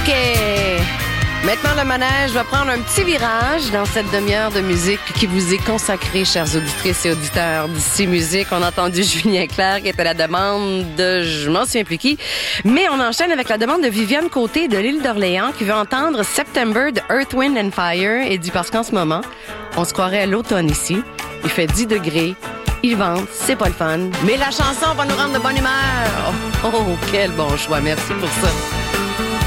OK. Maintenant, le manège va prendre un petit virage dans cette demi-heure de musique qui vous est consacrée, chères auditrices et auditeurs d'ici Musique. On a entendu Julien Clerc qui était à la demande de je m'en souviens plus qui. Mais on enchaîne avec la demande de Viviane Côté de l'île d'Orléans qui veut entendre September de Earth, Wind and Fire et dit parce qu'en ce moment, on se croirait à l'automne ici. Il fait 10 degrés. Il vente, c'est pas le fun. Mais la chanson va nous rendre de bonne humeur. Oh, quel bon choix. Merci pour ça.